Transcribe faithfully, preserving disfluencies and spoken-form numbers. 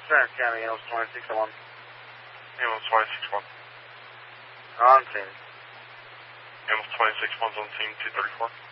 Tarrant County, ambulance twenty-six oh one. Ambulance twenty-six one. On scene. Ambulance twenty-six one's on scene two thirty-four.